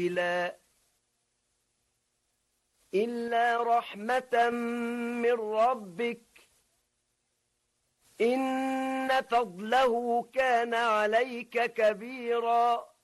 إلا رحمة من ربك إن فضله كان عليك كبيرا